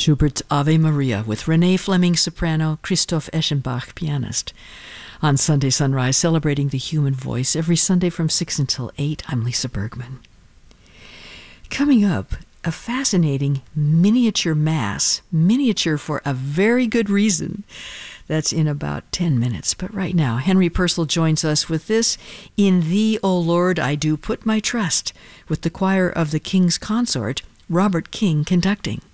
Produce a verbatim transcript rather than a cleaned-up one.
Schubert's Ave Maria with Renee Fleming, soprano, Christoph Eschenbach, pianist. On Sunday Sunrise, celebrating the human voice every Sunday from six until eight. I'm Lisa Bergman. Coming up, a fascinating miniature mass, miniature for a very good reason. That's in about ten minutes. But right now, Henry Purcell joins us with this, In Thee, O Lord, I Do Put My Trust, with the choir of the King's Consort, Robert King conducting.